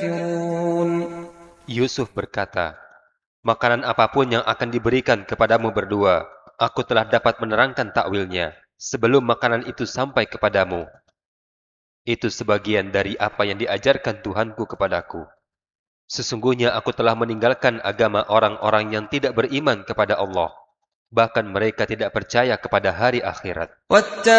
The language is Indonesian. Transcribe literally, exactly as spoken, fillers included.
كافرون. Yusuf berkata, makanan apapun yang akan diberikan kepadamu berdua, aku telah dapat menerangkan takwilnya sebelum makanan itu sampai kepadamu. Itu sebagian dari apa yang diajarkan Tuhanku kepadaku. Sesungguhnya aku telah meninggalkan agama orang-orang yang tidak beriman kepada Allah. Bahkan mereka tidak percaya kepada hari akhirat.